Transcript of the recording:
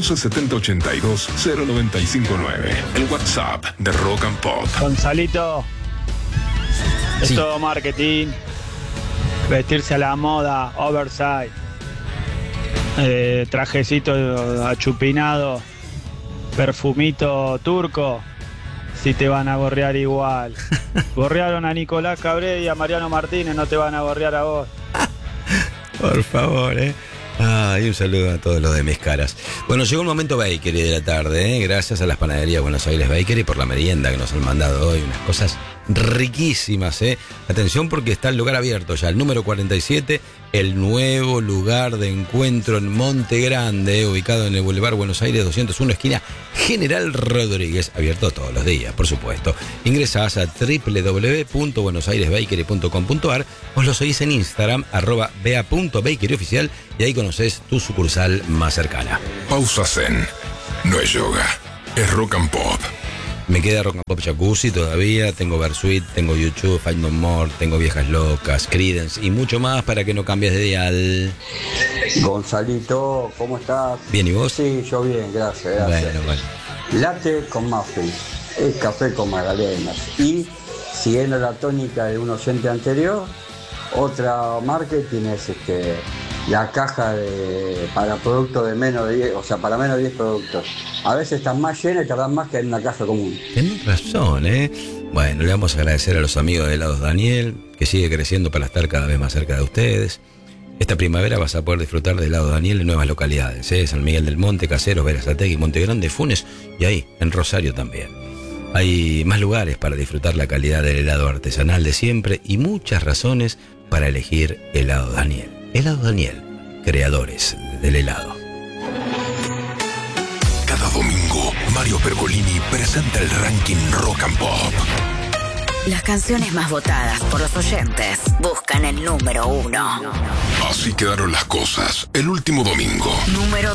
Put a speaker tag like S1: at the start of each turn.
S1: 11 70 82 0959. El WhatsApp de Rock and Pop.
S2: Gonzalito, es
S3: Sí.
S2: todo marketing, vestirse a la moda, oversize, trajecito achupinado, perfumito turco, si te van a gorrear igual. Gorrearon a Nicolás Cabré y a Mariano Martínez, no te van a gorrear a vos.
S3: Por favor, y un saludo a todos los de mis caras. Bueno, llegó el momento bakery de la tarde, Gracias a las panaderías Buenos Aires Bakery por la merienda que nos han mandado hoy. Unas cosas riquísimas, Atención porque está el lugar abierto ya, el número 47, el nuevo lugar de encuentro en Monte Grande, ubicado en el Boulevard Buenos Aires 201, esquina General Rodríguez, abierto todos los días, por supuesto. Ingresás a www.buenosairesbakery.com.ar, os lo seguís en Instagram, @bea.bakeryoficial, y ahí conocés tu sucursal más cercana.
S1: Pausa Zen. No es yoga, es Rock and Pop.
S3: Me queda Rock and Pop Jacuzzi todavía, tengo Versuit, tengo YouTube, Fight No More, tengo Viejas Locas, Creedence y mucho más para que no cambies de dial.
S4: Gonzalito, ¿cómo estás?
S3: Bien, ¿y vos?
S4: Sí, yo bien, gracias.
S3: Bueno.
S4: Latte con muffins, es café con magdalenas. Y siguiendo la tónica de un oyente anterior, otra marketing es la caja para productos de menos de 10, o sea, para menos de 10 productos. A veces están más llenas y tardan más que en una caja común.
S3: Tenés razón, Bueno, le vamos a agradecer a los amigos de Helados Daniel, que sigue creciendo para estar cada vez más cerca de ustedes. Esta primavera vas a poder disfrutar de Helados Daniel en nuevas localidades, San Miguel del Monte, Caseros, Berazategui, Monte Grande, Funes y ahí, en Rosario también. Hay más lugares para disfrutar la calidad del helado artesanal de siempre y muchas razones para elegir Helados Daniel. Helados Daniel, creadores del helado.
S1: Cada domingo, Mario Pergolini presenta el ranking Rock and Pop.
S5: Las canciones más votadas por los oyentes buscan el número 1.
S1: Así quedaron las cosas el último domingo.
S5: Número